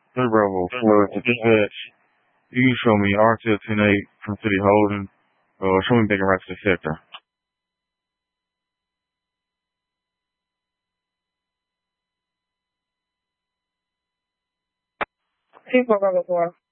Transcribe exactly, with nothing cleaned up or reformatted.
Hey Bravo four to dispatch. You can show me R T L ten eight from City Holding. Uh, show me Bacon right to the sector. Two four Bravo four.